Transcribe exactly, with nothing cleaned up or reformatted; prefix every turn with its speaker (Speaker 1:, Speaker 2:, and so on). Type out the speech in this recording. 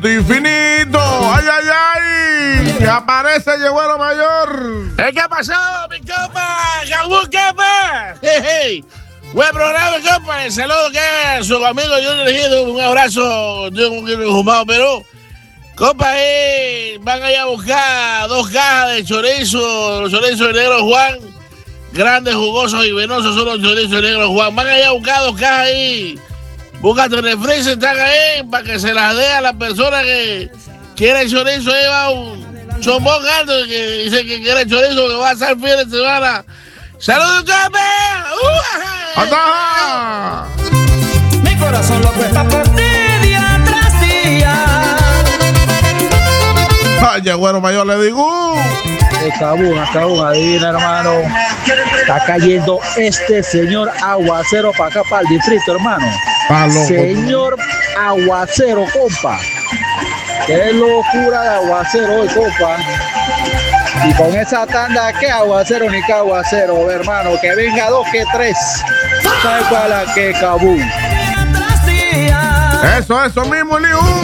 Speaker 1: Infinito, ay, ay, ay, y aparece Yegüero Mayor.
Speaker 2: ¿Qué ha pasado, mi compa? ¡Cabú, compa! Hey, hey. Buen programa, compa. El saludo que a su amigo Junior Ejido. Un abrazo de un fumado, pero compa, eh, van allá a buscar dos cajas de chorizo, los chorizos de Negro Juan. Grandes, jugosos y venosos son los chorizos de Negro Juan. Van allá a buscar dos cajas ahí. Búscate en el freezer, están ahí para que se las dé a la persona que quiere chorizo. Ahí va un chombón alto que dice que quiere chorizo, que va a estar fin de semana. ¡Saludos, compa! ¡Uh!
Speaker 1: ¡Anda!
Speaker 3: Mi corazón loco está por ti día tras día.
Speaker 1: Ay, Yegüero Mayor, le digo.
Speaker 4: Acabó, acabó, adivina, hermano. Está cayendo este señor aguacero para acá, para el distrito, hermano.
Speaker 1: Palo,
Speaker 4: Señor aguacero, compa. Qué locura de aguacero hoy, compa. Y con esa tanda, qué aguacero ni qué aguacero, hermano. Que venga dos que tres. ¿Sabes cuál es la que cabú?
Speaker 1: Eso, eso mismo, Liu.